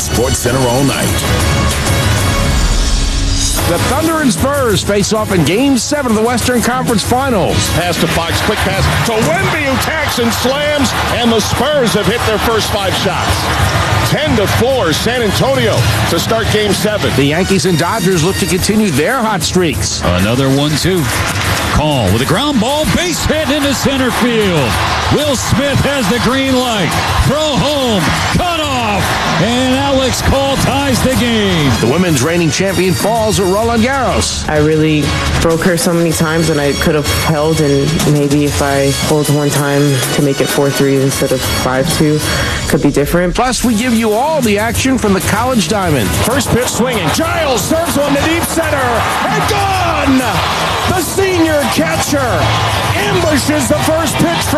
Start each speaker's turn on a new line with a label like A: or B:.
A: SportsCenter all night.
B: The Thunder and Spurs face off in Game 7 of the Western Conference Finals.
C: Pass to Fox, quick pass to Wemby, who tacks and slams, and the Spurs have hit their first 5 shots. 10-4, San Antonio to start Game 7.
B: The Yankees and Dodgers look to continue their hot streaks.
D: Another 1-2. Call with a ground ball, base hit into center field. Will Smith has the green light. Throw home, cut off, and Alex Cole ties the game.
B: The women's reigning champion falls at Roland Garros.
E: I really broke her so many times, and I could have held, and maybe if I hold one time to make it 4-3 instead of 5-2, could be different.
B: Plus, we give you all the action from the College Diamond.
C: First pitch swinging. Giles serves on the deep center. And gone! The senior catcher ambushes the first pitch.